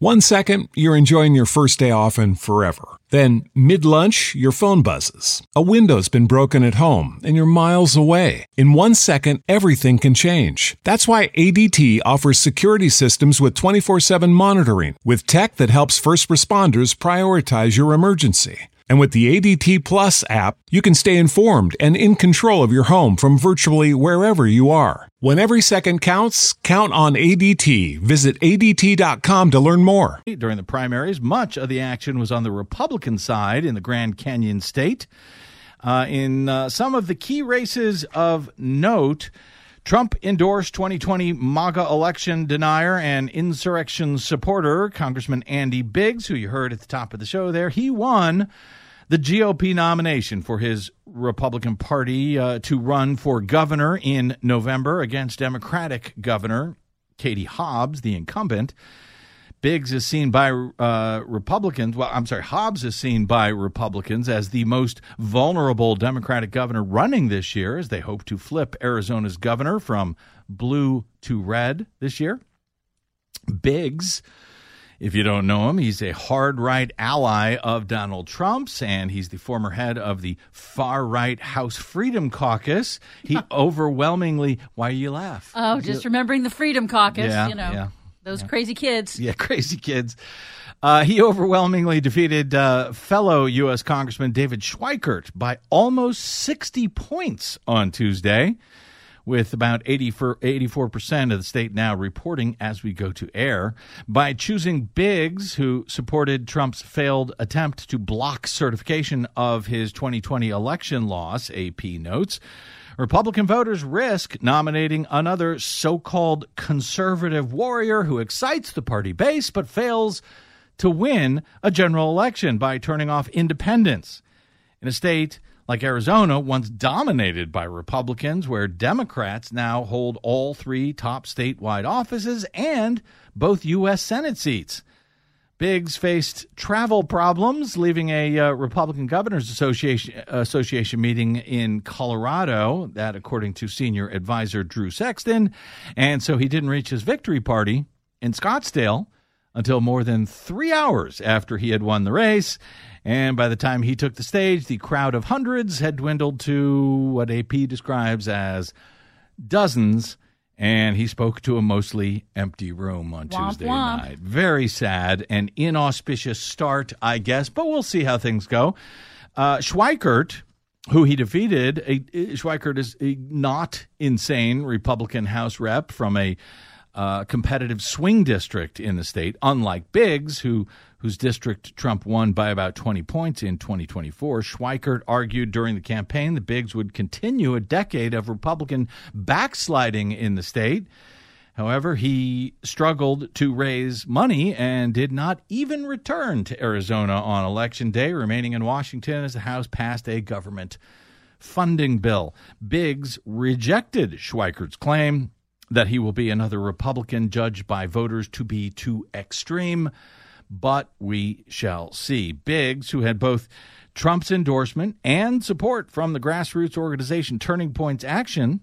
1 second, you're enjoying your first day off and forever. Then, mid-lunch, your phone buzzes. A window's been broken at home and you're miles away. In 1 second, everything can change. That's why ADT offers security systems with 24/7 monitoring, with tech that helps first responders prioritize your emergency. And with the ADT Plus app, you can stay informed and in control of your home from virtually wherever you are. When every second counts, count on ADT. Visit ADT.com to learn more. During the primaries, much of the action was on the Republican side in the Grand Canyon state. In some of the key races of note, Trump endorsed 2020 MAGA election denier and insurrection supporter, Congressman Andy Biggs, who you heard at the top of the show there. He won the GOP nomination for his Republican Party to run for governor in November against Democratic Governor Katie Hobbs, the incumbent. Biggs is seen by Hobbs is seen by Republicans as the most vulnerable Democratic governor running this year, as they hope to flip Arizona's governor from blue to red this year. Biggs, if you don't know him, he's a hard-right ally of Donald Trump's, and he's the former head of the far-right House Freedom Caucus. He overwhelmingly, why you laugh? Oh, just remembering the Freedom Caucus, Yeah. Those crazy kids. Yeah, crazy kids. He overwhelmingly defeated fellow U.S. Congressman David Schweikert by almost 60 points on Tuesday, with about 84% of the state now reporting as we go to air. By choosing Biggs, who supported Trump's failed attempt to block certification of his 2020 election loss, AP notes, Republican voters risk nominating another so-called conservative warrior who excites the party base but fails to win a general election by turning off independents. In a state like Arizona, once dominated by Republicans, where Democrats now hold all three top statewide offices and both U.S. Senate seats. Biggs faced travel problems, leaving a Republican Governors Association meeting in Colorado, that according to senior advisor Drew Sexton, and so he didn't reach his victory party in Scottsdale until more than 3 hours after he had won the race, and by the time he took the stage, the crowd of hundreds had dwindled to what AP describes as dozens, and he spoke to a mostly empty room on Tuesday night. Very sad and inauspicious start, I guess, but we'll see how things go. Schweikert, who he defeated, Schweikert is a not insane Republican House rep from a competitive swing district in the state, unlike Biggs, whose district Trump won by about 20 points in 2024. Schweikert argued during the campaign that Biggs would continue a decade of Republican backsliding in the state. However, he struggled to raise money and did not even return to Arizona on Election Day, remaining in Washington as the House passed a government funding bill. Biggs rejected Schweikert's claim that he will be another Republican judged by voters to be too extreme, but we shall see. Biggs, who had both Trump's endorsement and support from the grassroots organization Turning Points Action,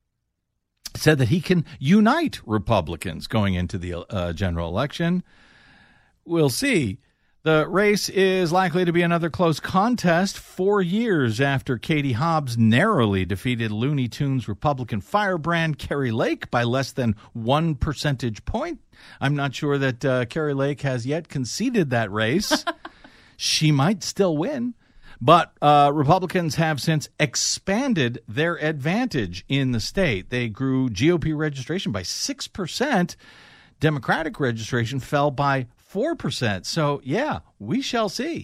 said that he can unite Republicans going into the general election. We'll see. The race is likely to be another close contest 4 years after Katie Hobbs narrowly defeated Looney Tunes Republican firebrand Kari Lake by less than 1 percentage point. I'm not sure that Kari Lake has yet conceded that race. She might still win. But Republicans have since expanded their advantage in the state. They grew GOP registration by 6%. Democratic registration fell by 4%. So, yeah, we shall see.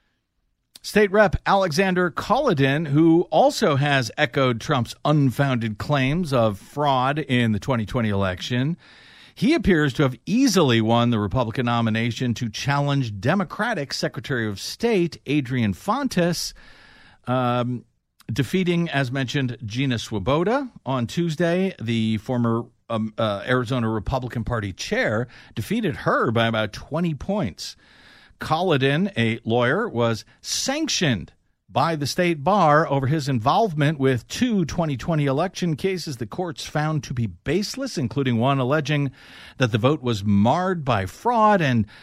State Rep Alexander Kolodin, who also has echoed Trump's unfounded claims of fraud in the 2020 election, he appears to have easily won the Republican nomination to challenge Democratic Secretary of State Adrian Fontes, defeating, as mentioned, Gina Swoboda on Tuesday. The former Arizona Republican Party chair defeated her by about 20 points. Kolodin, a lawyer, was sanctioned by the state bar over his involvement with 2 2020 election cases the courts found to be baseless, including one alleging that the vote was marred by fraud and